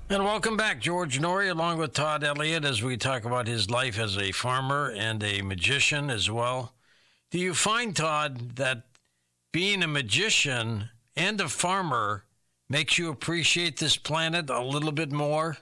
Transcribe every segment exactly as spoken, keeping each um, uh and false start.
And welcome back, George Norrie, along with Todd Elliott, as we talk about his life as a farmer and a magician as well. Do you find, Todd, that being a magician and a farmer makes you appreciate this planet a little bit more?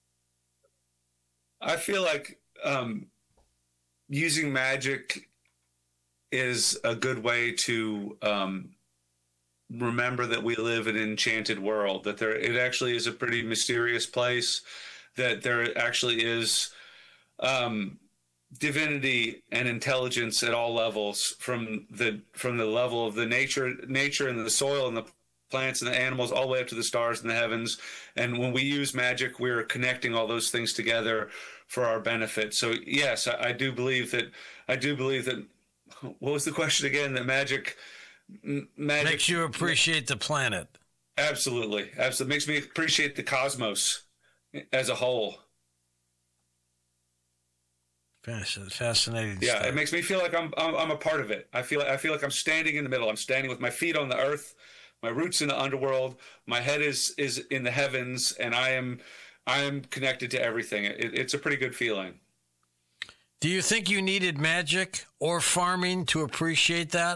I feel like um, using magic is a good way to um, remember that we live in an enchanted world, that there it actually is a pretty mysterious place, that there actually is um, divinity and intelligence at all levels, from the from the level of the nature nature and the soil and the plants and the animals, all the way up to the stars and the heavens. And when we use magic, we're connecting all those things together for our benefit. So yes, I, I do believe that I do believe that what was the question again? That magic magic makes you appreciate the planet. Absolutely. Absolutely. Makes me appreciate the cosmos as a whole. Fascinating. Yeah, stuff. It makes me feel like I'm, I'm I'm a part of it. I feel I feel like I'm standing in the middle. I'm standing with my feet on the earth, my roots in the underworld. My head is is in the heavens, and I am I am connected to everything. It, it's a pretty good feeling. Do you think you needed magic or farming to appreciate that?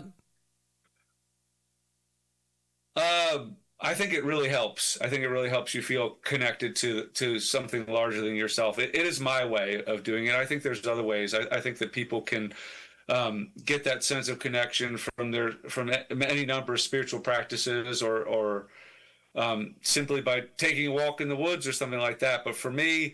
Uh, I think it really helps. I think it really helps you feel connected to to something larger than yourself. It, it is my way of doing it. I think there's other ways. I, I think that people can um, get that sense of connection from their from any number of spiritual practices, or or um, simply by taking a walk in the woods or something like that. But for me,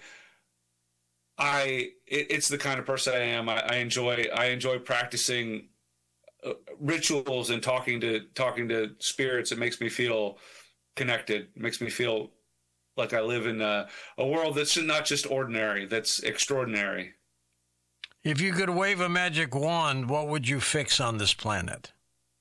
I it, it's the kind of person I am. I, I enjoy I enjoy practicing Uh, rituals and talking to talking to spirits. It makes me feel connected. It makes me feel like I live in a, a world that's not just ordinary, that's extraordinary. If you could wave a magic wand, what would you fix on this planet?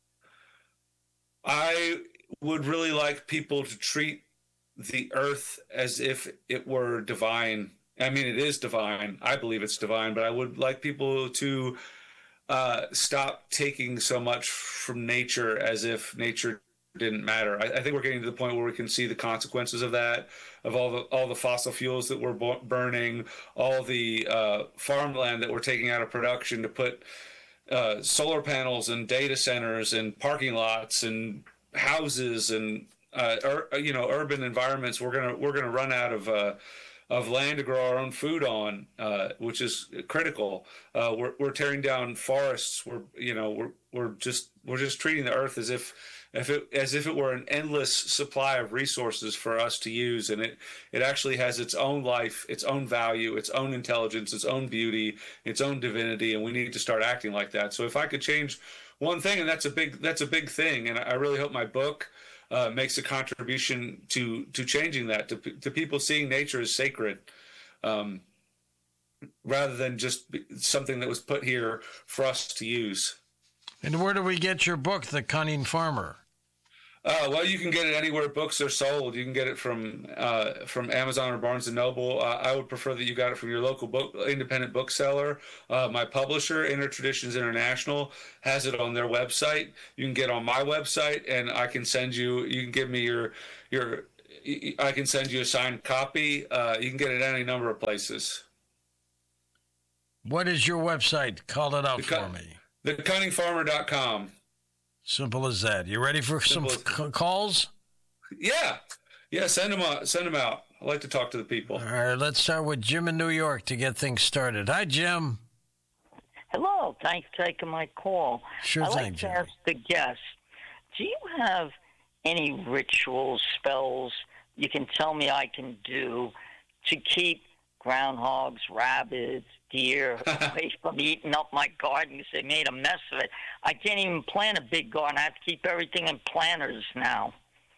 I would really like people to treat the earth as if it were divine. I mean, it is divine. I believe it's divine, but I would like people to Uh, stop taking so much from nature as if nature didn't matter. I, I think we're getting to the point where we can see the consequences of that, of all the all the fossil fuels that we're b- burning, all the uh, farmland that we're taking out of production to put uh, solar panels and data centers and parking lots and houses and uh, ur- you know urban environments. We're gonna we're gonna run out of. Uh, of land to grow our own food on, uh, which is critical. Uh, we're we're tearing down forests. We're you know we're we're just we're just treating the earth as if if it as if it were an endless supply of resources for us to use, and it it actually has its own life, its own value, its own intelligence, its own beauty, its own divinity, and we need to start acting like that. So if I could change one thing, and that's a big that's a big thing, and I really hope my book Uh, makes a contribution to to changing that, to to people seeing nature as sacred, um, rather than just something that was put here for us to use. And where do we get your book, The Cunning Farmer? Uh, well, you can get it anywhere books are sold. You can get it from uh, from Amazon or Barnes and Noble. Uh, I would prefer that you got it from your local book independent bookseller. Uh, my publisher, Inner Traditions International, has it on their website. You can get on my website, and I can send you. You can give me your your. I can send you a signed copy. Uh, you can get it any number of places. What is your website? Call it out the, for me. the cunning farmer dot com. Simple as that. You ready for Simple some c- calls? Yeah. Yeah, send them out. Send them out. I like to talk to the people. All right, let's start with Jim in New York to get things started. Hi, Jim. Hello. Thanks for taking my call. Sure I'd thing, like to Jim. ask the guest, do you have any rituals, spells you can tell me I can do to keep groundhogs, rabbits, deer away from eating up my garden because they made a mess of it? I can't even plant a big garden. I have to keep everything in planters now.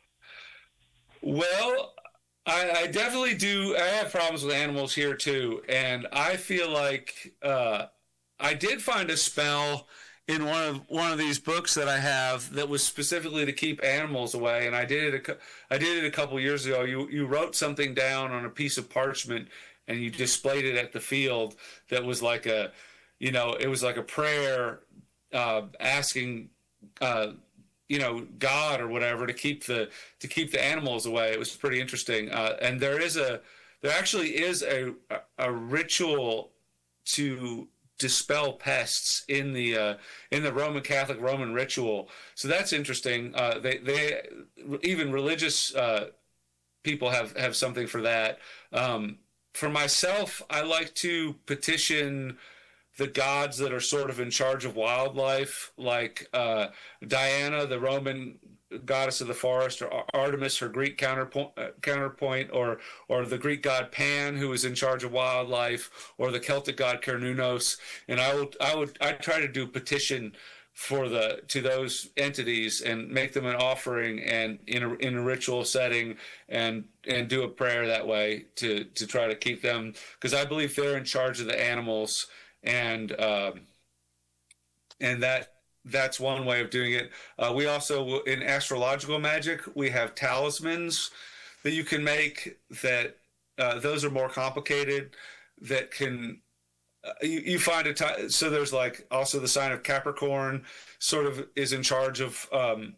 Well, I, I definitely do. I have problems with animals here too, and I feel like uh, I did find a spell in one of one of these books that I have that was specifically to keep animals away, and I did it. A, I did it a couple years ago. You you wrote something down on a piece of parchment, and you displayed it at the field. That was like a, you know, it was like a prayer uh, asking. Uh, you know, God or whatever to keep the to keep the animals away. It was pretty interesting. Uh, and there is a there actually is a a ritual to dispel pests in the uh, in the Roman Catholic Roman ritual. So that's interesting. Uh, they they even religious uh, people have have something for that. Um, for myself, I like to petition the gods that are sort of in charge of wildlife, like uh, Diana, the Roman goddess of the forest, or Artemis, her Greek counterpoint, uh, counterpoint, or or the Greek god Pan, who is in charge of wildlife, or the Celtic god Cernunnos. And I would I would I try to do petition for the to those entities and make them an offering and in a, in a ritual setting and and do a prayer that way to to try to keep them, because I believe they're in charge of the animals. And um, and that that's one way of doing it. Uh, we also, in astrological magic, we have talismans that you can make. That uh, those are more complicated. That can uh, you, you find a t- so there's like also the sign of Capricorn, sort of is in charge of um,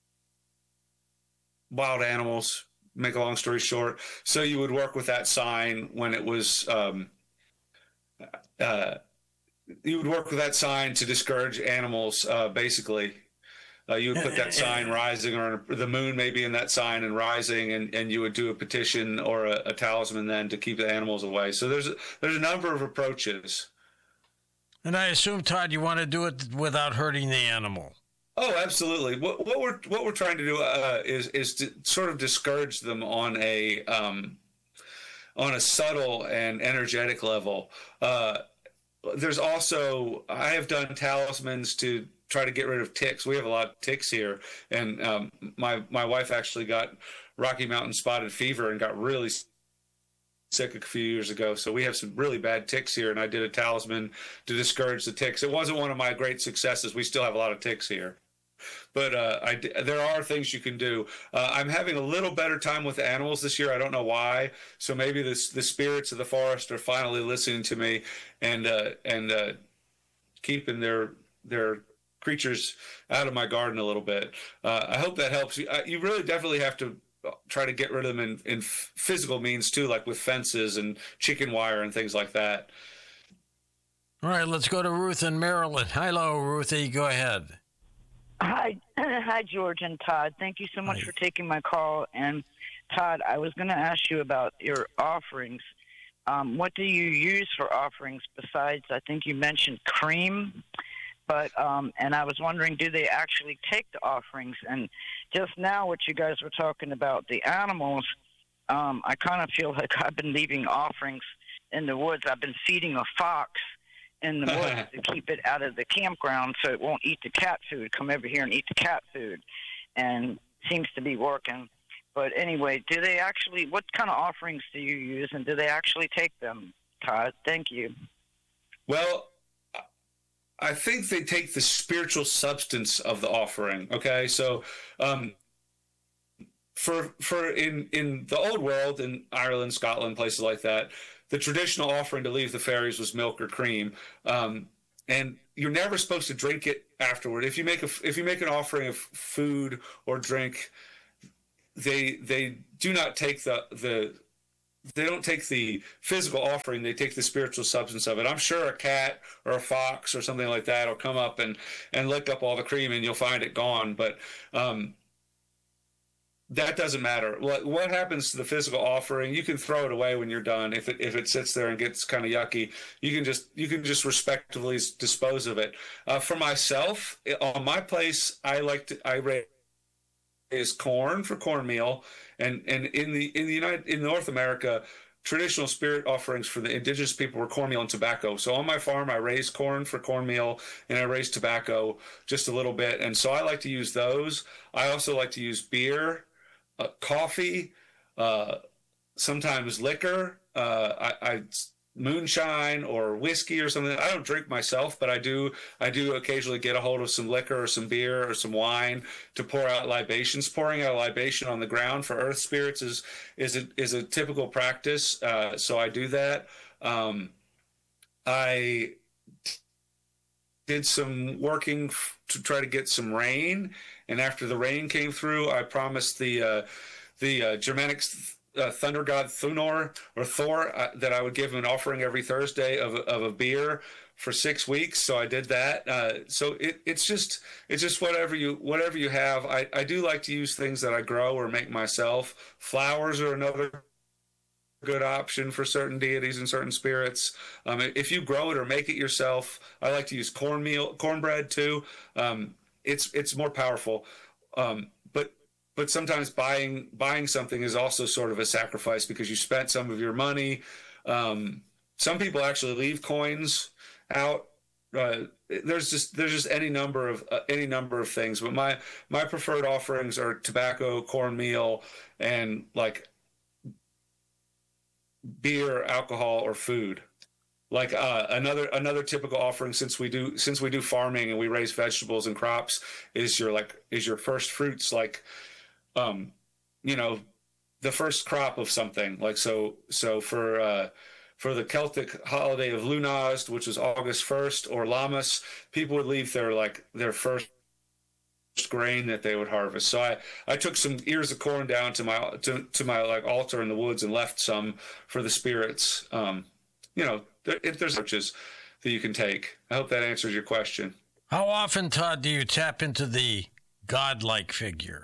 wild animals. Make a long story short, so you would work with that sign when it was. Um, uh, You would work with that sign to discourage animals, uh, basically. Uh, you would put that sign rising, or the moon maybe in that sign and rising, and, and you would do a petition or a, a talisman then to keep the animals away. So there's a, there's a number of approaches. And I assume, Todd, you want to do it without hurting the animal. Oh, absolutely. What, what we're what we're trying to do uh, is is to sort of discourage them on a um, on a subtle and energetic level. Uh, There's also, I have done talismans to try to get rid of ticks. We have a lot of ticks here. And um, my, my wife actually got Rocky Mountain spotted fever and got really sick a few years ago. So we have some really bad ticks here. And I did a talisman to discourage the ticks. It wasn't one of my great successes. We still have a lot of ticks here. But uh, I, there are things you can do. Uh, I'm having a little better time with the animals this year. I don't know why. So maybe this, the spirits of the forest are finally listening to me and uh, and uh, keeping their their creatures out of my garden a little bit. Uh, I hope that helps you. You really definitely have to try to get rid of them in, in physical means too, like with fences and chicken wire and things like that. All right, let's go to Ruth in Maryland. Hello, Ruthie. Go ahead. Hi, hi, George and Todd. Thank you so much Hi. for taking my call. And Todd, I was going to ask you about your offerings. Um, what do you use for offerings besides? I think you mentioned cream, but um, and I was wondering, do they actually take the offerings? And just now, what you guys were talking about the animals, um, I kind of feel like I've been leaving offerings in the woods. I've been feeding a fox in the woods to keep it out of the campground so it won't eat the cat food, come over here and eat the cat food, and seems to be working. But anyway, do they actually, what kind of offerings do you use, and do they actually take them, Todd? Thank you. Well, I think they take the spiritual substance of the offering. Okay, so um, for for in in the old world, in Ireland, Scotland, places like that, the traditional offering to leave the fairies was milk or cream, um, and you're never supposed to drink it afterward. If you make a if you make an offering of food or drink, they they do not take the the they don't take the physical offering. They take the spiritual substance of it. I'm sure a cat or a fox or something like that will come up and and lick up all the cream, and you'll find it gone. But um, that doesn't matter. What what happens to the physical offering? You can throw it away when you're done. If it if it sits there and gets kind of yucky, you can just you can just respectively dispose of it. Uh, for myself, on my place, I like to I raise corn for cornmeal, and and in the in the United in North America, traditional spirit offerings for the indigenous people were cornmeal and tobacco. So on my farm, I raise corn for cornmeal, and I raise tobacco just a little bit, and so I like to use those. I also like to use beer. Uh, coffee, uh, sometimes liquor, uh, I, I moonshine or whiskey or something. I don't drink myself, but I do. I do occasionally get a hold of some liquor or some beer or some wine to pour out libations. Pouring out a libation on the ground for earth spirits is is a, is a typical practice. Uh, so I do that. Um, I did some working f- to try to get some rain, and after the rain came through, I promised the uh, the uh, Germanic uh, thunder god Thunor or Thor uh, that I would give him an offering every Thursday of of a beer for six weeks. So I did that. Uh, so it, it's just it's just whatever you whatever you have. I, I do like to use things that I grow or make myself. Flowers are another good option for certain deities and certain spirits. Um, if you grow it or make it yourself, I like to use cornmeal, cornbread too. Um, it's it's more powerful. Um, but but sometimes buying buying something is also sort of a sacrifice because you spent some of your money. Um, some people actually leave coins out. Uh, there's just there's just any number of uh, any number of things. But my my preferred offerings are tobacco, cornmeal, and like beer, alcohol, or food. Like uh, another another typical offering, since we do since we do farming and we raise vegetables and crops, is your like is your first fruits, like um you know the first crop of something. Like so so for uh for the Celtic holiday of Lunazd, which is August first, or Lammas, people would leave their like their first grain that they would harvest. So I, I took some ears of corn down to my to, to my like altar in the woods and left some for the spirits. Um, you know, there, if there's approaches that you can take. I hope that answers your question. How often, Todd, do you tap into the godlike figure?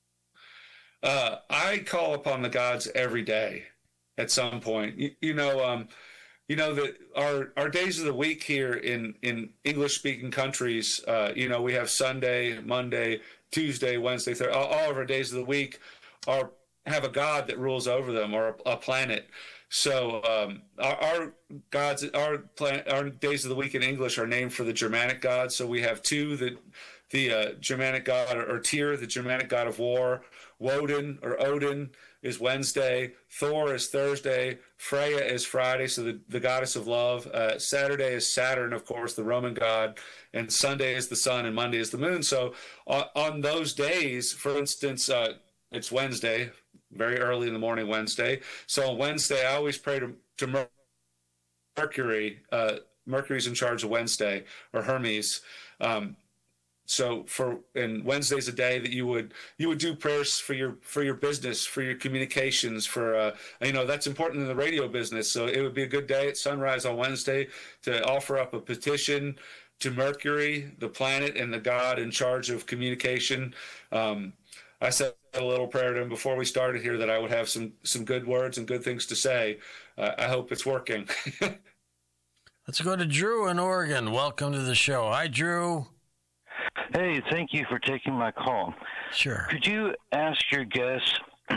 Uh, I call upon the gods every day at some point. You, you know, um, you know that our our days of the week here in in English speaking countries, uh, you know, we have Sunday, Monday, Tuesday, Wednesday, Thursday. All, all of our days of the week are have a god that rules over them, or a, a planet. So um, our, our gods, our planet, our days of the week in English are named for the Germanic gods. So we have two: the the uh, Germanic god, or, or Tyr, the Germanic god of war. Woden or Odin is Wednesday. Thor is Thursday. Freya is Friday, so the, the goddess of love. Uh, Saturday is Saturn, of course, the Roman god. And Sunday is the sun, and Monday is the moon. So on, on those days, for instance, uh, it's Wednesday, very early in the morning Wednesday. So on Wednesday, I always pray to, to Mercury. Uh, Mercury's in charge of Wednesday, or Hermes. Um, So for and Wednesday's a day that you would you would do prayers for your for your business, for your communications, for uh, you know that's important in the radio business. So it would be a good day at sunrise on Wednesday to offer up a petition to Mercury, the planet, and the god in charge of communication. Um, I said a little prayer to him before we started here that I would have some some good words and good things to say. Uh, I hope it's working. Let's go to Drew in Oregon. Welcome to the show. Hi, Drew. Hey, thank you for taking my call. Sure. Could you ask your guests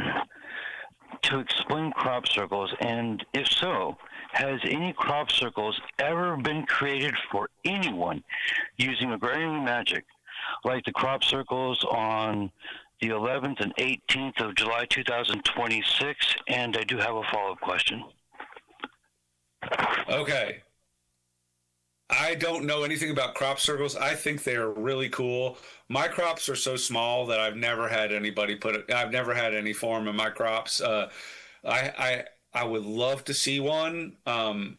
to explain crop circles, and if so, has any crop circles ever been created for anyone using agrarian magic, like the crop circles on the eleventh and eighteenth of July two thousand twenty-six? And I do have a follow-up question. Okay. I don't know anything about crop circles. I think they are really cool. My crops are so small that I've never had anybody put it. I've never had any form in my crops. Uh, I, I I would love to see one. Um,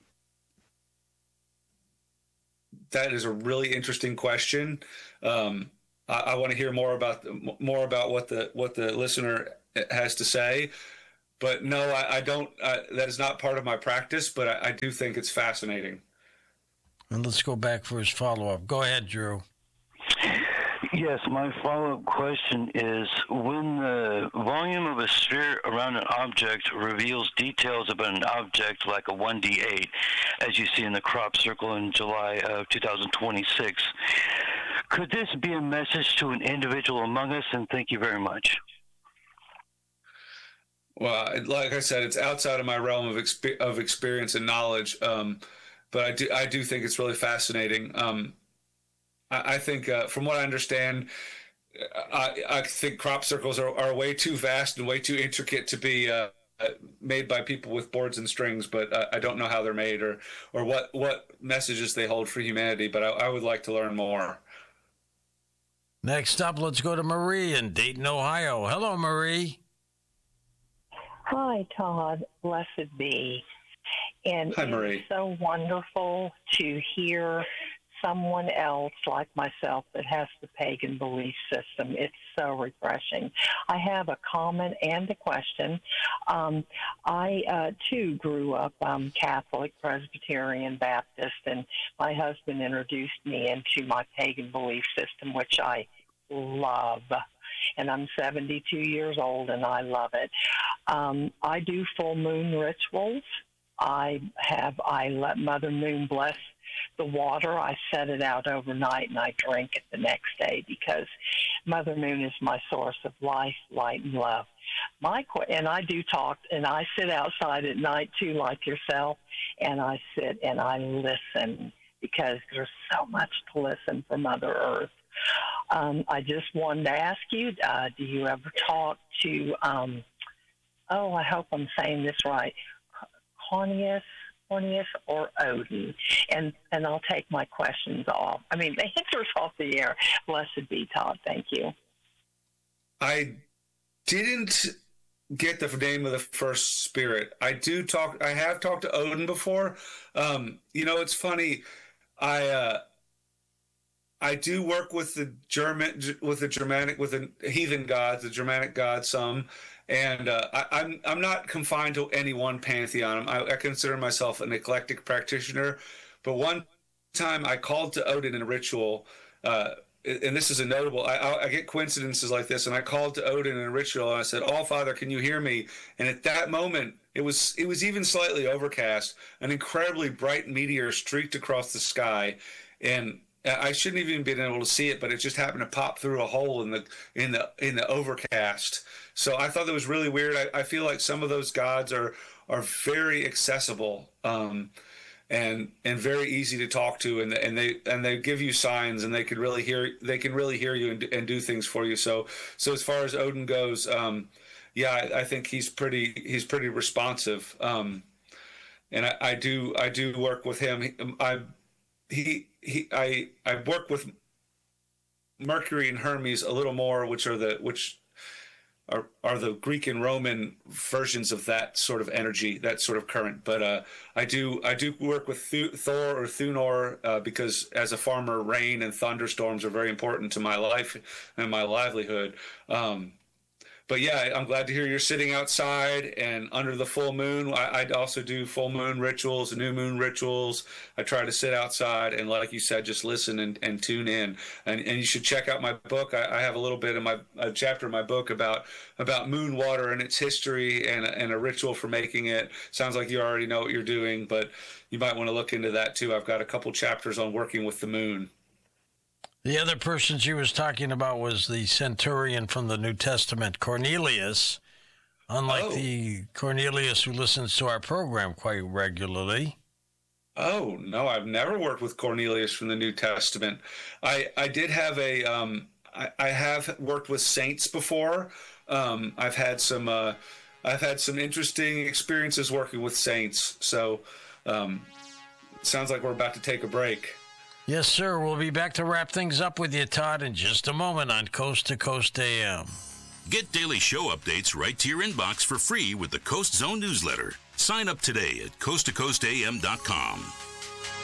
that is a really interesting question. Um, I, I want to hear more about the, more about what the what the listener has to say. But no, I, I don't. Uh, that is not part of my practice. But I, I do think it's fascinating. And let's go back for his follow-up. Go ahead, Drew. Yes, my follow-up question is, when the volume of a sphere around an object reveals details about an object like a one D eight, as you see in the crop circle in July of two thousand twenty-six, could this be a message to an individual among us? And thank you very much. Well, like I said, it's outside of my realm of exp- of experience and knowledge. Um, But I do, I do think it's really fascinating. Um, I, I think, uh, from what I understand, I, I think crop circles are, are way too vast and way too intricate to be uh, made by people with boards and strings. But uh, I don't know how they're made or or what, what messages they hold for humanity. But I, I would like to learn more. Next up, let's go to Marie in Dayton, Ohio. Hello, Marie. Hi, Todd. Blessed be. And Hi, Marie. it's so wonderful to hear someone else like myself that has the pagan belief system. It's so refreshing. I have a comment and a question. Um, I, uh, too, grew up um, Catholic, Presbyterian, Baptist, and my husband introduced me into my pagan belief system, which I love. And I'm seventy-two years old, and I love it. Um, I do full moon rituals. I have, I let Mother Moon bless the water. I set it out overnight, and I drink it the next day because Mother Moon is my source of life, light, and love. My and I do talk, and I sit outside at night too, like yourself, and I sit and I listen because there's so much to listen for Mother Earth. Um, I just wanted to ask you, uh, do you ever talk to, um, oh, I hope I'm saying this right, Cornelius, Cornelius or Odin? And and I'll take my questions off. I mean, the answers off the air. Blessed be Todd. Thank you. I didn't get the name of the first spirit. I do talk. I have talked to Odin before. Um, you know, it's funny. I uh, I do work with the German, with the Germanic, with the heathen gods, the Germanic gods, some, and uh, I, I'm I'm not confined to any one pantheon. I, I consider myself an eclectic practitioner. But one time I called to Odin in a ritual, uh, and this is a notable. I, I get coincidences like this, and I called to Odin in a ritual, and I said, "Oh, Father, can you hear me?" And at that moment, it was it was even slightly overcast. An incredibly bright meteor streaked across the sky, and I shouldn't have even been able to see it, but it just happened to pop through a hole in the in the in the overcast. So I thought that was really weird. I, I feel like some of those gods are are very accessible, um, and and very easy to talk to, and and they and they give you signs, and they can really hear they can really hear you and, and do things for you. So so as far as Odin goes, um, yeah, I, I think he's pretty he's pretty responsive, um, and I, I do I do work with him. I he. He, I, I work with Mercury and Hermes a little more, which are the which are are the Greek and Roman versions of that sort of energy, that sort of current. But uh, I do I do work with Th- Thor or Thunor uh, because as a farmer, rain and thunderstorms are very important to my life and my livelihood. Um, But yeah, I'm glad to hear you're sitting outside and under the full moon. I, I also do full moon rituals, new moon rituals. I try to sit outside and, like you said, just listen and, and tune in. And, and you should check out my book. I, I have a little bit of my a chapter in my book about about moon water and its history and and a ritual for making it. Sounds like you already know what you're doing, but you might want to look into that too. I've got a couple chapters on working with the moon. The other person she was talking about was the centurion from the New Testament, Cornelius, unlike oh. the Cornelius who listens to our program quite regularly. Oh, no, I've never worked with Cornelius from the New Testament. I, I did have a, um, I, I have worked with saints before. Um, I've had some, uh, I've had some interesting experiences working with saints. So um, it sounds like we're about to take a break. Yes, sir. We'll be back to wrap things up with you, Todd, in just a moment on Coast to Coast A M. Get daily show updates right to your inbox for free with the Coast Zone newsletter. Sign up today at coast to coast a m dot com.